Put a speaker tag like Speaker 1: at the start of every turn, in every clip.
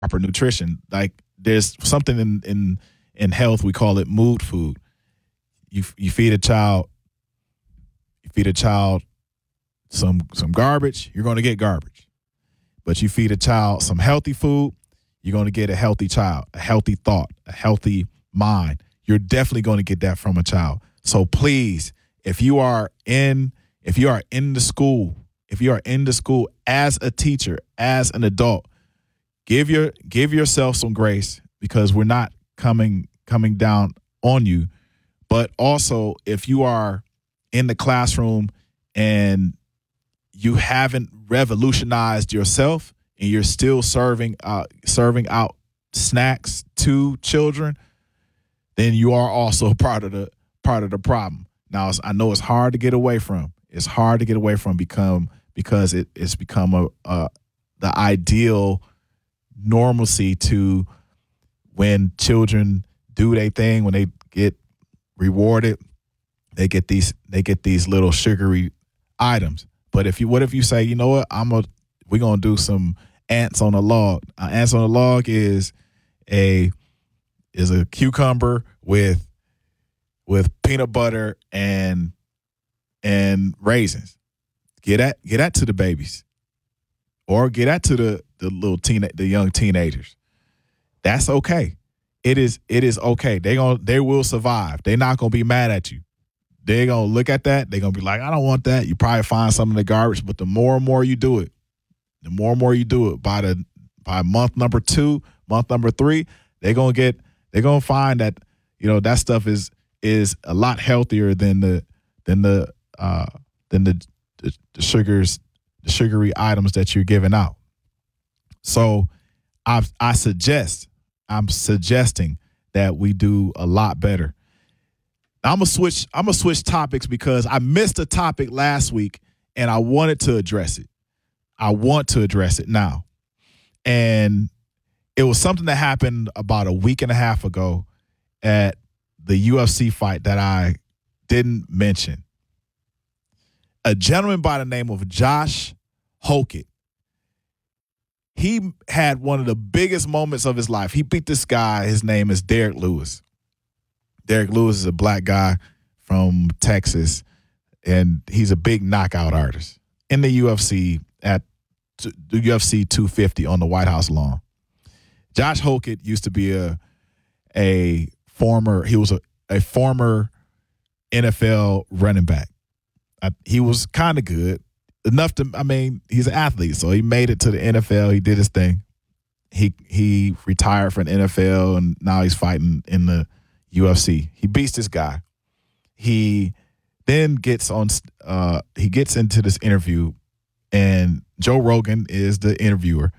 Speaker 1: proper nutrition. Like there's something in health, we call it mood food. You feed a child, some garbage, you're going to get garbage. But you feed a child some healthy food, you're going to get a healthy child, a healthy thought, a healthy mind. You're definitely going to get that from a child. So please, if you are in the school as a teacher, as an adult, give yourself some grace, because we're not coming down on you. But also, if you are in the classroom and you haven't revolutionized yourself and you're still serving out snacks to children, then you are also part of the problem. Now, I know it's hard to get away from. It's hard to get away from because it's become the ideal normalcy to when children do their thing, when they get rewarded, they get these little sugary items. But what if you say, you know what, we're gonna do some ants on a log. Ants on a log is a cucumber with peanut butter and raisins. Get that to the babies, or get that to the young teenagers. That's okay. It is okay. They will survive. They're not gonna be mad at you. They're gonna look at that. They're gonna be like, I don't want that. You probably find some in the garbage, but the more and more you do it, by month number 2, month number 3, they're gonna find that, that stuff is a lot healthier than the sugary items that you're giving out. So I'm suggesting that we do a lot better. Now, I'm gonna switch topics because I missed a topic last week and I wanted to address it. I want to address it now. And it was something that happened about a week and a half ago at the UFC fight that I didn't mention. A gentleman by the name of Josh Hokett. He had one of the biggest moments of his life. He beat this guy. His name is Derek Lewis. Derek Lewis is a black guy from Texas, and he's a big knockout artist in the UFC at the UFC 250 on the White House lawn. Josh Hokett used to be a former NFL running back. He was kind of good enough he's an athlete, so he made it to the NFL. He did his thing. He retired from the NFL, and now he's fighting in the UFC. He beats this guy. He then gets into this interview, and Joe Rogan is the interviewer.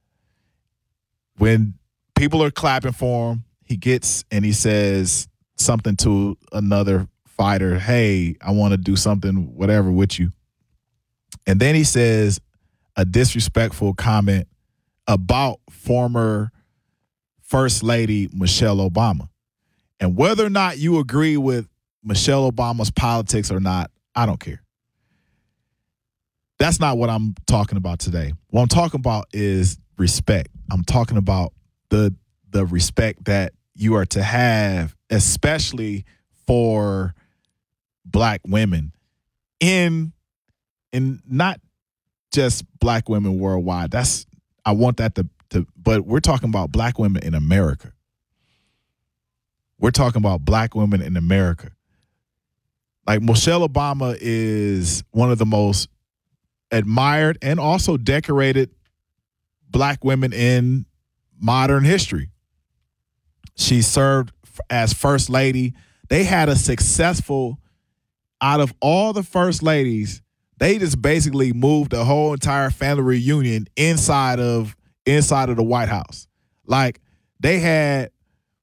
Speaker 1: When people are clapping for him, he gets and he says something to another fighter, hey, I want to do something, whatever, with you. And then he says a disrespectful comment about former First Lady Michelle Obama. And whether or not you agree with Michelle Obama's politics or not, I don't care. That's not what I'm talking about today. What I'm talking about is respect. I'm talking about the respect that you are to have, especially for black women in not just black women worldwide. I want that to but we're talking about black women in America. We're talking about black women in America. Like, Michelle Obama is one of the most admired and also decorated black women in modern history. She served as First Lady. They had a successful, out of all the First Ladies, they just basically moved the whole entire family reunion inside of the White House. Like, they had,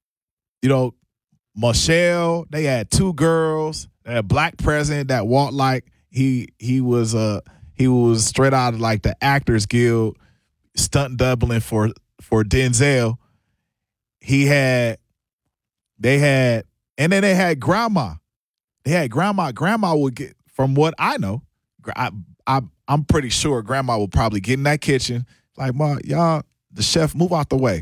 Speaker 1: Michelle, they had 2 girls, they had a black president that walked like he was straight out of like the Actors Guild, stunt doubling for Denzel. And then they had grandma. They had grandma. Grandma would get, from what I know, I'm pretty sure grandma would probably get in that kitchen like, Ma, y'all the chef, move out the way.